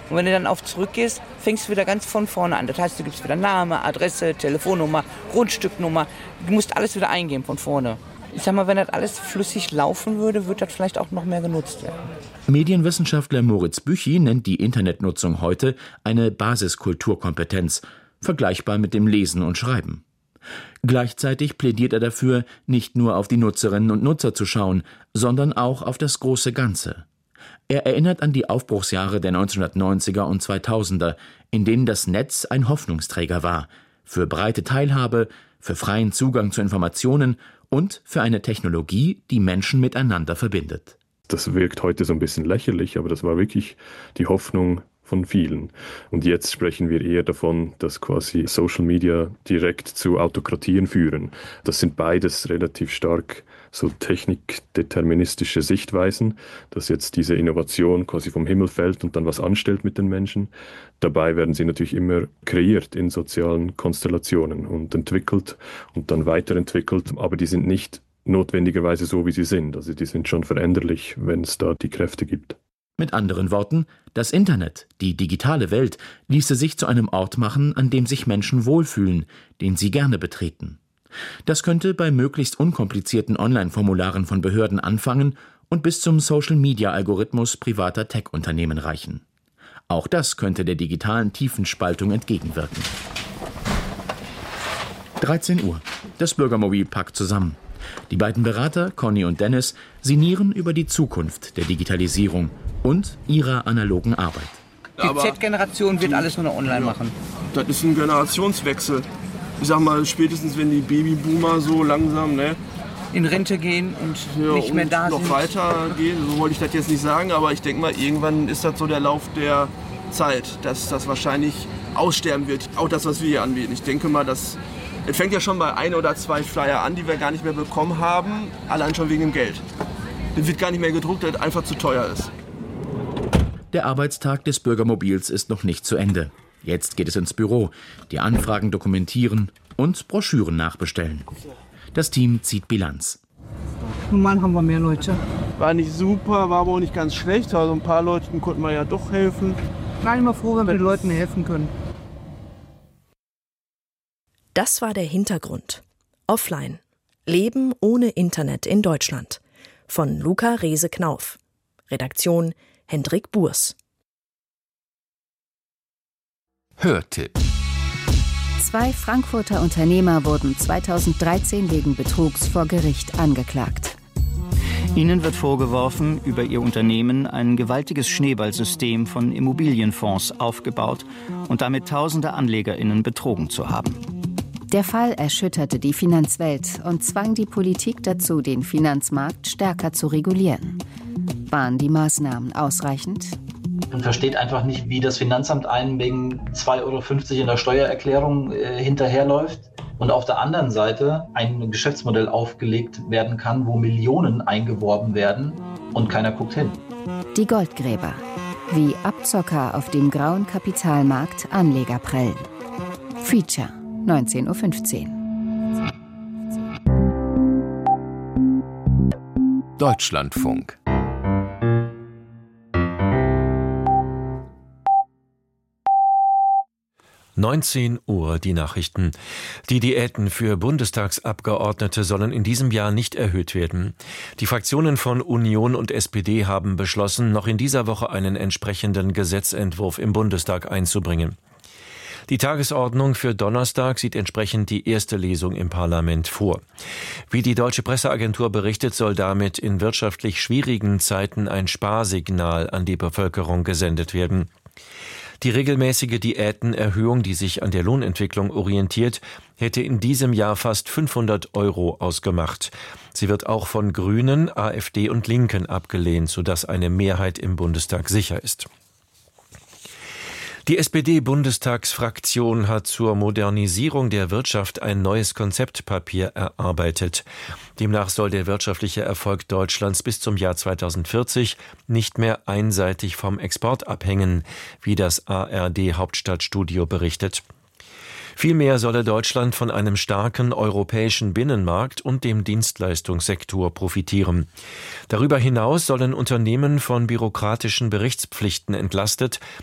Und wenn du dann auf zurückgehst, fängst du wieder ganz von vorne an. Das heißt, du gibst wieder Name, Adresse, Telefonnummer, Grundstücknummer. Du musst alles wieder eingeben von vorne. Ich sag mal, wenn das alles flüssig laufen würde, wird das vielleicht auch noch mehr genutzt werden. Medienwissenschaftler Moritz Büchi nennt die Internetnutzung heute eine Basiskulturkompetenz, vergleichbar mit dem Lesen und Schreiben. Gleichzeitig plädiert er dafür, nicht nur auf die Nutzerinnen und Nutzer zu schauen, sondern auch auf das große Ganze. Er erinnert an die Aufbruchsjahre der 1990er und 2000er, in denen das Netz ein Hoffnungsträger war, für breite Teilhabe, für freien Zugang zu Informationen und für eine Technologie, die Menschen miteinander verbindet. Das wirkt heute so ein bisschen lächerlich, aber das war wirklich die Hoffnung von vielen. Und jetzt sprechen wir eher davon, dass quasi Social Media direkt zu Autokratien führen. Das sind beides relativ stark so technikdeterministische Sichtweisen, dass jetzt diese Innovation quasi vom Himmel fällt und dann was anstellt mit den Menschen. Dabei werden sie natürlich immer kreiert in sozialen Konstellationen und entwickelt und dann weiterentwickelt, aber die sind nicht notwendigerweise so, wie sie sind. Also die sind schon veränderlich, wenn es da die Kräfte gibt. Mit anderen Worten, das Internet, die digitale Welt, ließe sich zu einem Ort machen, an dem sich Menschen wohlfühlen, den sie gerne betreten. Das könnte bei möglichst unkomplizierten Online-Formularen von Behörden anfangen und bis zum Social-Media-Algorithmus privater Tech-Unternehmen reichen. Auch das könnte der digitalen Tiefenspaltung entgegenwirken. 13 Uhr. Das Bürgermobil packt zusammen. Die beiden Berater, Conny und Dennis, sinnieren über die Zukunft der Digitalisierung und ihrer analogen Arbeit. Die Z-Generation wird alles nur noch online machen. Das ist ein Generationswechsel. Ich sag mal, spätestens wenn die Babyboomer so langsam in Rente gehen und nicht mehr da sind. Noch weiter gehen, so wollte ich das jetzt nicht sagen, aber ich denke mal, irgendwann ist das so der Lauf der Zeit, dass das wahrscheinlich aussterben wird. Auch das, was wir hier anbieten. Ich denke mal, es fängt ja schon bei 1 oder 2 Flyer an, die wir gar nicht mehr bekommen haben, allein schon wegen dem Geld. Das wird gar nicht mehr gedruckt, weil es einfach zu teuer ist. Der Arbeitstag des Bürgermobils ist noch nicht zu Ende. Jetzt geht es ins Büro, die Anfragen dokumentieren und Broschüren nachbestellen. Das Team zieht Bilanz. Normal haben wir mehr Leute. War nicht super, war aber auch nicht ganz schlecht. Also ein paar Leuten konnten wir ja doch helfen. Ich bin immer froh, wenn wir den Leuten helfen können. Das war der Hintergrund. Offline. Leben ohne Internet in Deutschland. Von Luca Rehse-Knauf. Redaktion Hendrik Burs. Hörtipp. 2 Frankfurter Unternehmer wurden 2013 wegen Betrugs vor Gericht angeklagt. Ihnen wird vorgeworfen, über ihr Unternehmen ein gewaltiges Schneeballsystem von Immobilienfonds aufgebaut und damit tausende AnlegerInnen betrogen zu haben. Der Fall erschütterte die Finanzwelt und zwang die Politik dazu, den Finanzmarkt stärker zu regulieren. Waren die Maßnahmen ausreichend? Man versteht einfach nicht, wie das Finanzamt einen wegen 2,50 € in der Steuererklärung hinterherläuft und auf der anderen Seite ein Geschäftsmodell aufgelegt werden kann, wo Millionen eingeworben werden und keiner guckt hin. Die Goldgräber. Wie Abzocker auf dem grauen Kapitalmarkt Anleger prellen. Feature, 19:15 Uhr. Deutschlandfunk. Uhr die Nachrichten. Die Diäten für Bundestagsabgeordnete sollen in diesem Jahr nicht erhöht werden. Die Fraktionen von Union und SPD haben beschlossen, noch in dieser Woche einen entsprechenden Gesetzentwurf im Bundestag einzubringen. Die Tagesordnung für Donnerstag sieht entsprechend die erste Lesung im Parlament vor. Wie die Deutsche Presseagentur berichtet, soll damit in wirtschaftlich schwierigen Zeiten ein Sparsignal an die Bevölkerung gesendet werden. Die regelmäßige Diätenerhöhung, die sich an der Lohnentwicklung orientiert, hätte in diesem Jahr fast 500 € ausgemacht. Sie wird auch von Grünen, AfD und Linken abgelehnt, sodass eine Mehrheit im Bundestag sicher ist. Die SPD-Bundestagsfraktion hat zur Modernisierung der Wirtschaft ein neues Konzeptpapier erarbeitet. Demnach soll der wirtschaftliche Erfolg Deutschlands bis zum Jahr 2040 nicht mehr einseitig vom Export abhängen, wie das ARD-Hauptstadtstudio berichtet. Vielmehr solle Deutschland von einem starken europäischen Binnenmarkt und dem Dienstleistungssektor profitieren. Darüber hinaus sollen Unternehmen von bürokratischen Berichtspflichten entlastet